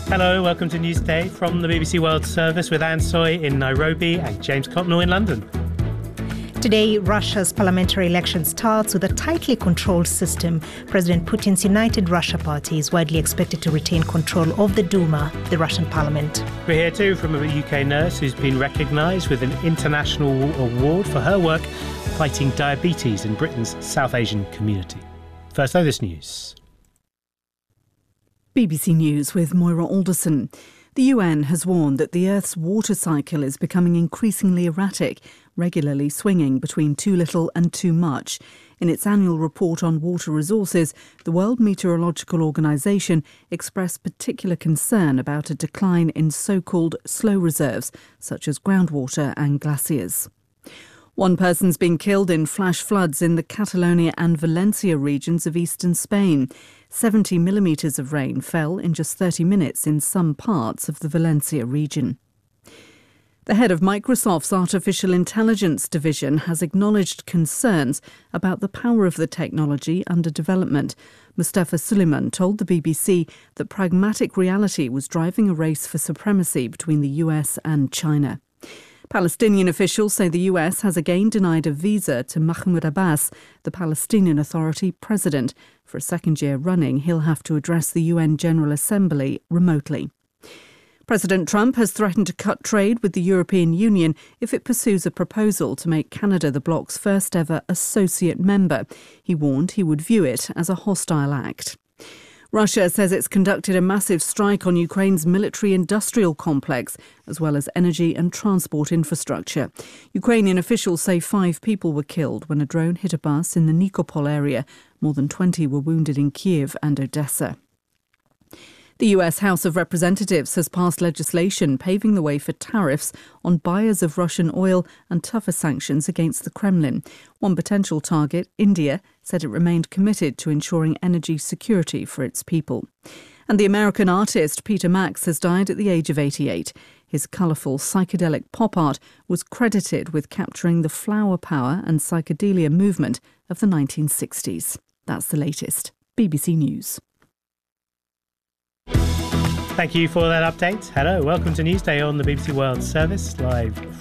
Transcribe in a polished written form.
Hello, welcome to Newsday from the BBC World Service with Anne Soy in Nairobi and James Cotnell in London. Today, Russia's parliamentary election starts with a tightly controlled system. President Putin's United Russia Party is widely expected to retain control of the Duma, the Russian parliament. We're here too from a UK nurse who's been recognised with an international award for her work fighting diabetes in Britain's South Asian community. First, though, this news. BBC News with Moira Alderson. The UN has warned that the Earth's water cycle is becoming increasingly erratic, regularly swinging between too little and too much. In its annual report on water resources, the World Meteorological Organization expressed particular concern about a decline in so-called slow reserves, such as groundwater and glaciers. One person's been killed in flash floods in the Catalonia and Valencia regions of eastern Spain. 70 millimetres of rain fell in just 30 minutes in some parts of the Valencia region. The head of Microsoft's artificial intelligence division has acknowledged concerns about the power of the technology under development. Mustafa Suleyman told the BBC that pragmatic reality was driving a race for supremacy between the US and China. Palestinian officials say the US has again denied a visa to Mahmoud Abbas, the Palestinian Authority president. For a second year running, he'll have to address the UN General Assembly remotely. President Trump has threatened to cut trade with the European Union if it pursues a proposal to make Canada the bloc's first ever associate member. He warned he would view it as a hostile act. Russia says it's conducted a massive strike on Ukraine's military-industrial complex, as well as energy and transport infrastructure. Ukrainian officials say 5 people were killed when a drone hit a bus in the Nikopol area. More than 20 were wounded in Kiev and Odessa. The US House of Representatives has passed legislation paving the way for tariffs on buyers of Russian oil and tougher sanctions against the Kremlin. One potential target, India, said it remained committed to ensuring energy security for its people. And the American artist Peter Max has died at the age of 88. His colourful psychedelic pop art was credited with capturing the flower power and psychedelia movement of the 1960s. That's the latest. BBC News. Thank you for that update. Hello, welcome to Newsday on the BBC World Service, live